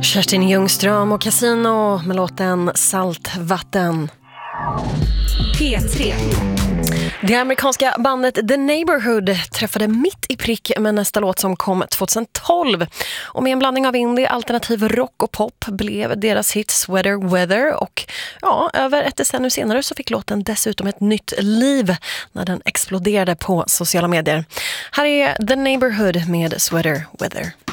Kerstin Ljungström och Casino med låten Saltvatten. P3. Det amerikanska bandet The Neighborhood träffade mitt i prick med nästa låt som kom 2012. Och med en blandning av indie, alternativ rock och pop blev deras hit Sweater Weather. Och ja, över ett decennium senare så fick låten dessutom ett nytt liv när den exploderade på sociala medier. Här är The Neighborhood med Sweater Weather.